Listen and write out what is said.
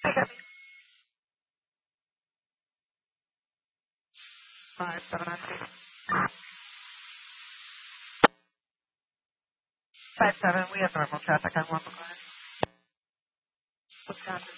I got me. 5792. 57. We have normal traffic on 1 Wisconsin.